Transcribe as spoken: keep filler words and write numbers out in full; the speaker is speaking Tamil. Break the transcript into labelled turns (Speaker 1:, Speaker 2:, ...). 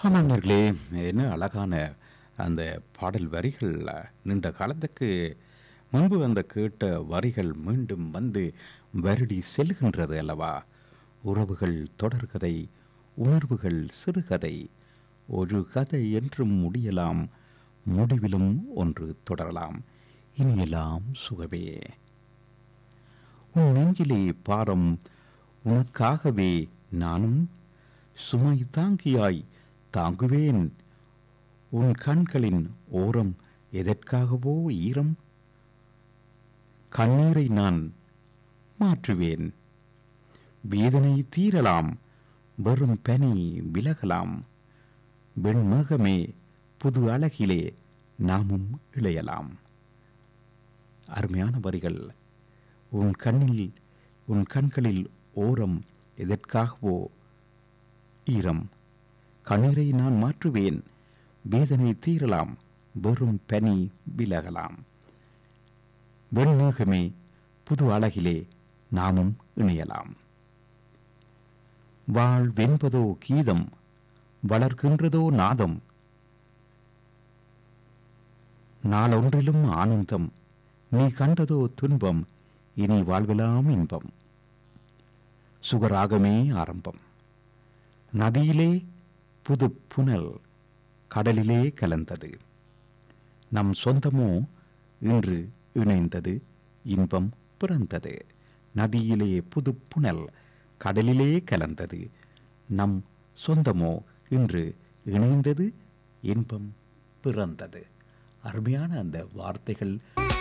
Speaker 1: ஆமாங்கர்களே, என்ன அழகான அந்த பாடல் வரிகள். நீண்ட காலத்துக்கு முன்பு அந்த கேட்ட வரிகள் மீண்டும் வந்து வருடி செல்கின்றது அல்லவா? உறவுகள் தொடர்கதை, உணர்வுகள் சிறுகதை. ஒரு கதை என்றும் முடியலாம், முடிவிலும் ஒன்று தொடரலாம். இனியெல்லாம் சுகமே. உன் நெஞ்சிலே பாரம், உனக்காகவே நானும் சுமை தாங்கியாய் தாங்குவேன். உன் கண்களின் ஓரம் எதற்காகவோ ஈரம். கண்ணீரை நான் மாற்றுவேன். வேதனை தீரலாம், வெறும் பனி விலகலாம். வெண்மகமே, புது அழகிலே நாமும் இளையலாம். அருமையான வரிகள். உன் கண்ணில் உன் கண்களில் ஓரம் எதற்காகவோ ஈரம். கண்ணீரை நான் மாற்றுவேன். வேதனை தீரலாம், வெறும் பனி விலகலாம். வெண்மேகமே, புது அழகிலே நாமும் இணையலாம். வாழ்வென்பதோ கீதம், வளர்கின்றதோ நாதம். நாளொன்றிலும் ஆனந்தம், நீ கண்டதோ துன்பம். இனி வாழ்வெல்லாம் இன்பம். சுகராகமே ஆரம்பம். நதியிலே புது புனல், கடலிலே கலந்தது. நம் சொந்தமோ இன்று இணைந்தது, இன்பம் பிறந்தது. நதியிலே புது புனல், கடலிலே கலந்தது. நம் சொந்தமோ இன்று இணைந்தது, இன்பம் பிறந்தது. அருமையான அந்த வார்த்தைகள்